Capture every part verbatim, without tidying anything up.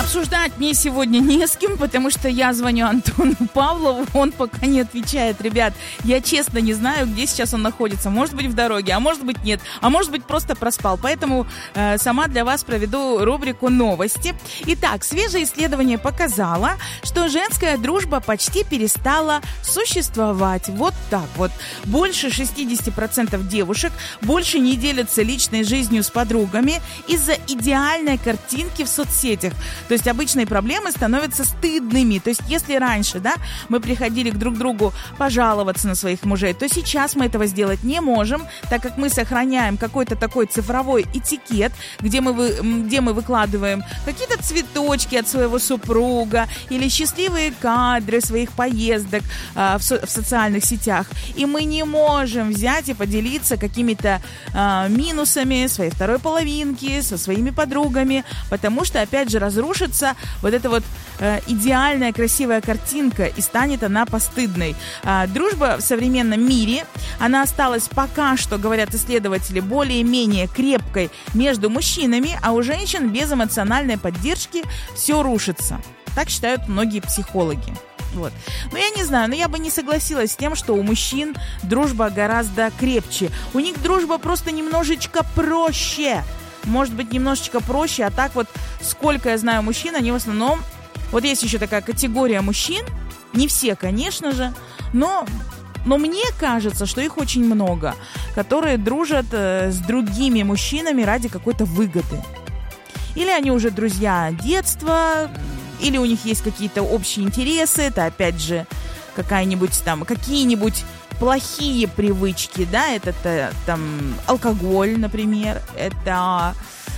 обсуждать мне сегодня не с кем, потому что я звоню Антону Павлову, он пока не отвечает. Ребят, я честно не знаю, где сейчас он находится. Может быть, в дороге, а может быть, нет. А может быть, просто проспал. Поэтому э, сама для вас проведу рубрику «Новости». Итак, свежее исследование показало, что женская дружба почти перестала существовать. Вот так вот. Больше шестьдесят процентов девушек больше не делятся личной жизнью с подругами из-за идеальной картинки в соцсетях. То есть обычные проблемы становятся стыдными. То есть если раньше, да, мы приходили к друг другу пожаловаться на своих мужей, то сейчас мы этого сделать не можем, так как мы сохраняем какой-то такой цифровой этикет, где мы, вы, где мы выкладываем какие-то цветочки от своего супруга или счастливые кадры своих поездок а, в, со, в социальных сетях. И мы не можем взять и поделиться какими-то а, минусами своей второй половинки со своими подругами, потому что, опять же, разрушится вот эта вот э, идеальная красивая картинка, и станет она постыдной. А, дружба в современном мире, она осталась пока что, говорят исследователи, более-менее крепкой между мужчинами, а у женщин без эмоциональной поддержки все рушится. Так считают многие психологи. Вот. Но я не знаю, но я бы не согласилась с тем, что у мужчин дружба гораздо крепче. У них дружба просто немножечко проще. Может быть, немножечко проще, а так вот, сколько я знаю мужчин, они в основном... Вот есть еще такая категория мужчин, не все, конечно же, но, но мне кажется, что их очень много, которые дружат э, с другими мужчинами ради какой-то выгоды. Или они уже друзья детства, или у них есть какие-то общие интересы, это опять же какая-нибудь там, какие-нибудь плохие привычки, да, это, это там алкоголь, например, это,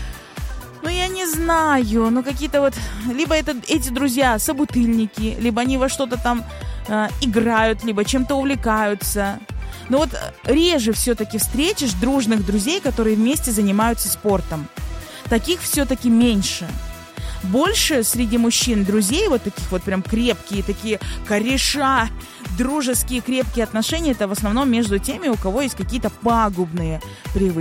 ну, я не знаю, ну, какие-то вот, либо это эти друзья собутыльники, либо они во что-то там э, играют, либо чем-то увлекаются. Но вот реже все-таки встретишь дружных друзей, которые вместе занимаются спортом. Таких все-таки меньше. Больше среди мужчин друзей, вот таких вот прям крепкие, такие кореша, дружеские крепкие отношения, это в основном между теми, у кого есть какие-то пагубные привычки.